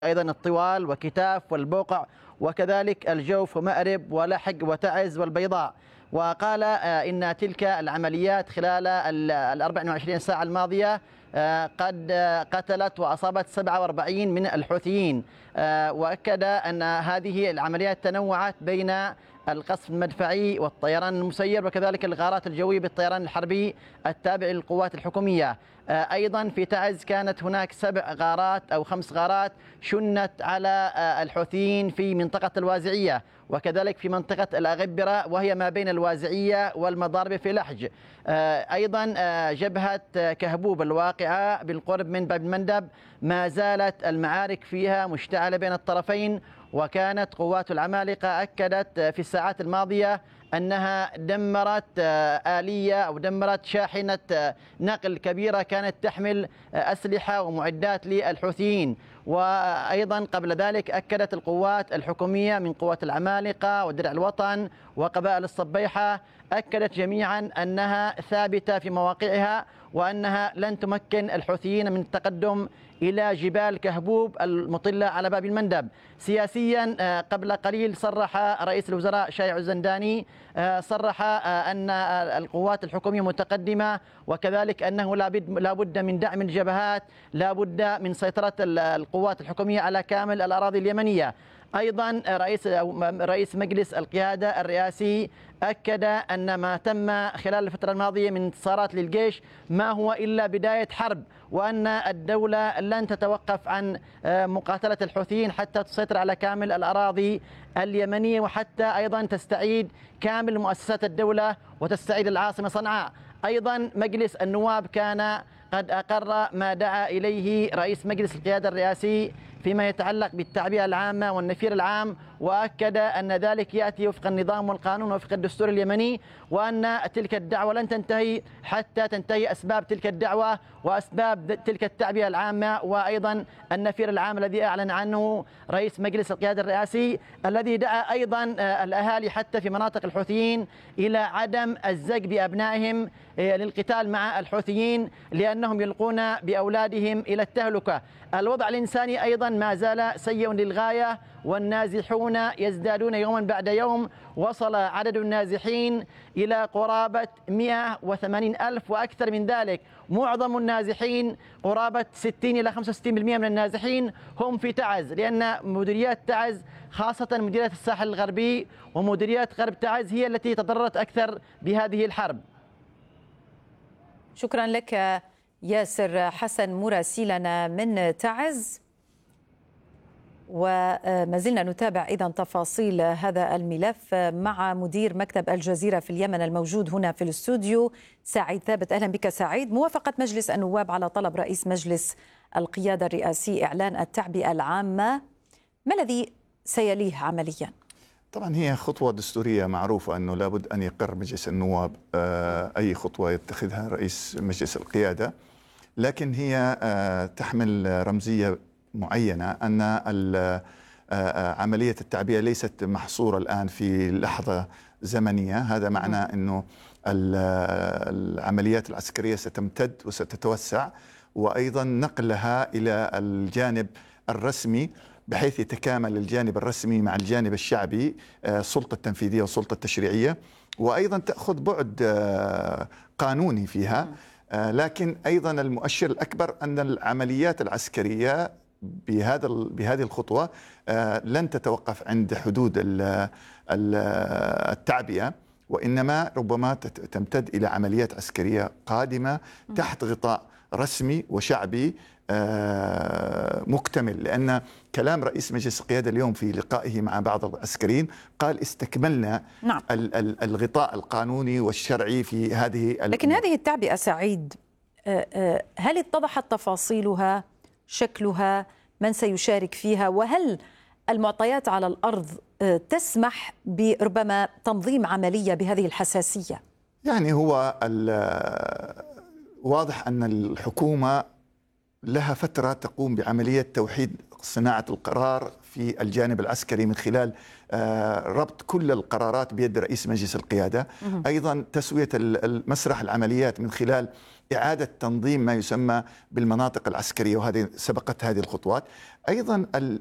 أيضا الطوال وكتاف والبوقع وكذلك الجوف ومأرب ولحق وتعز والبيضاء. وقال إن تلك العمليات خلال ال 24 ساعة الماضية قد قتلت وأصابت 47 من الحوثيين. وأكد أن هذه العمليات تنوعت بين القصف المدفعي والطيران المسير وكذلك الغارات الجوية بالطيران الحربي التابع للقوات الحكومية. أيضا في تعز كانت هناك 7 غارات أو 5 غارات شنت على الحوثيين في منطقة الوازعية وكذلك في منطقة الأغبرة وهي ما بين الوازعية والمضاربة في لحج. أيضا جبهة كهبوب الواقعة بالقرب من باب المندب ما زالت المعارك فيها مشتعلة بين الطرفين، وكانت قوات العمالقة أكدت في الساعات الماضية أنها دمرت آلية أو دمرت شاحنة نقل كبيرة كانت تحمل أسلحة ومعدات للحوثيين. وأيضا قبل ذلك أكدت القوات الحكومية من قوات العمالقة ودرع الوطن وقبائل الصبيحة أكدت جميعا أنها ثابتة في مواقعها وأنها لن تمكن الحوثيين من التقدم إلى جبال كهبوب المطلة على باب المندب. سياسيا قبل قليل صرح رئيس الوزراء شايع الزنداني صرح أن القوات الحكومية متقدمة وكذلك أنه لا بد من دعم الجبهات، لا بد من سيطرة القوات الحكومية على كامل الأراضي اليمنية. أيضا رئيس مجلس القيادة الرئاسي أكد أن ما تم خلال الفترة الماضية من انتصارات للجيش ما هو إلا بداية حرب، وأن الدولة لن تتوقف عن مقاتلة الحوثيين حتى تسيطر على كامل الأراضي اليمنية وحتى أيضا تستعيد كامل مؤسسات الدولة وتستعيد العاصمة صنعاء. أيضا مجلس النواب كان قد أقر ما دعا إليه رئيس مجلس القيادة الرئاسي فيما يتعلق بالتعبئة العامة والنفير العام، وأكد أن ذلك يأتي وفق النظام والقانون وفق الدستور اليمني، وأن تلك الدعوة لن تنتهي حتى تنتهي أسباب تلك الدعوة وأسباب تلك التعبئة العامة وأيضا النفير العام الذي أعلن عنه رئيس مجلس القيادة الرئاسي، الذي دعا أيضا الأهالي حتى في مناطق الحوثيين إلى عدم الزق بأبنائهم للقتال مع الحوثيين لأنهم يلقون بأولادهم إلى التهلكة. الوضع الإنساني أيضا ما زال سيء للغاية والنازحون يزدادون يوما بعد يوم. وصل عدد النازحين إلى قرابة 180 ألف وأكثر من ذلك. معظم النازحين قرابة 60 إلى 65% من النازحين هم في تعز، لأن مديريات تعز خاصة مديريات الساحل الغربي ومديريات غرب تعز هي التي تضررت أكثر بهذه الحرب. شكرا لك ياسر حسن مراسلنا من تعز. وما زلنا نتابع إذا تفاصيل هذا الملف مع مدير مكتب الجزيرة في اليمن الموجود هنا في الاستوديو سعيد ثابت. أهلا بك سعيد. موافقة مجلس النواب على طلب رئيس مجلس القيادة الرئاسي إعلان التعبئة العامة، ما الذي سيليه عمليا؟ طبعا هي خطوة دستورية معروفة أنه لابد أن يقر مجلس النواب أي خطوة يتخذها رئيس مجلس القيادة، لكن هي تحمل رمزية معينة أن عملية التعبئة ليست محصورة الآن في لحظة زمنية. هذا معناه أنه العمليات العسكرية ستمتد وستتوسع، وأيضا نقلها إلى الجانب الرسمي بحيث يتكامل الجانب الرسمي مع الجانب الشعبي، السلطة التنفيذية والسلطة التشريعية، وأيضا تأخذ بعد قانوني فيها. لكن أيضا المؤشر الأكبر أن العمليات العسكرية بهذه الخطوة لن تتوقف عند حدود التعبئة، وإنما ربما تمتد إلى عمليات عسكرية قادمة تحت غطاء رسمي وشعبي مكتمل. لأن كلام رئيس مجلس القيادة اليوم في لقائه مع بعض العسكريين قال استكملنا الغطاء القانوني والشرعي في هذه لكن هذه التعبئة سعيد، هل اتضحت تفاصيلها، شكلها، من سيشارك فيها، وهل المعطيات على الأرض تسمح بربما تنظيم عملية بهذه الحساسية؟ يعني هو واضح أن الحكومة لها فترة تقوم بعملية توحيد صناعة القرار في الجانب العسكري من خلال ربط كل القرارات بيد رئيس مجلس القيادة، أيضا تسوية مسرح العمليات من خلال إعادة تنظيم ما يسمى بالمناطق العسكرية، وهذه سبقت هذه الخطوات. أيضا